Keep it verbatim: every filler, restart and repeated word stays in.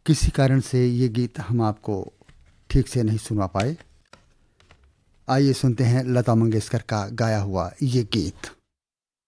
किसी कारण से ये गीत हम आपको ठीक से नहीं सुना पाए। आइए सुनते हैं लता मंगेशकर का गाया हुआ ये गीत।